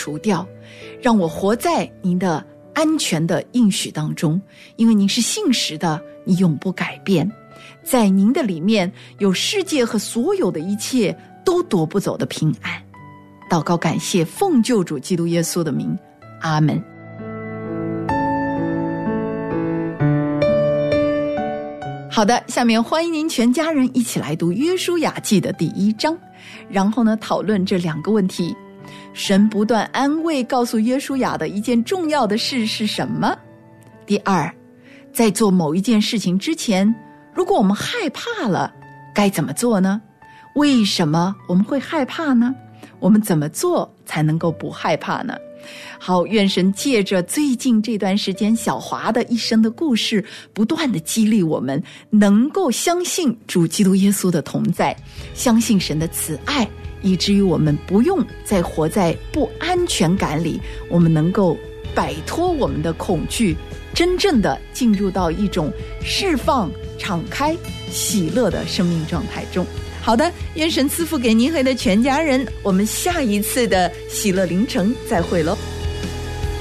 除掉，让我活在您的安全的应许当中，因为您是信实的，你永不改变。在您的里面有世界和所有的一切都夺不走的平安。祷告感谢，奉救主基督耶稣的名，阿们。好的，下面欢迎您全家人一起来读约书亚记的第1章，然后呢讨论这2个问题。神不断安慰告诉约书亚的一件重要的事是什么？第2，在做某一件事情之前，如果我们害怕了，该怎么做呢？为什么我们会害怕呢？我们怎么做才能够不害怕呢？好，愿神借着最近这段时间小华的一生的故事，不断的激励我们，能够相信主基督耶稣的同在，相信神的慈爱，以至于我们不用再活在不安全感里，我们能够摆脱我们的恐惧，真正的进入到一种释放、敞开、喜乐的生命状态中。好的，愿神赐福给您和你的全家人，我们下一次的喜乐凌晨再会喽。